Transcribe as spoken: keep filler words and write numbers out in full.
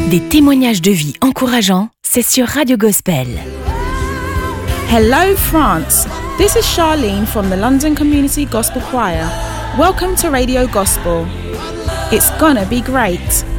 Des témoignages de vie encourageants, c'est sur Radio Gospel. Hello France, this is Charlene from the London Community Gospel Choir. Welcome to Radio Gospel. It's gonna be great.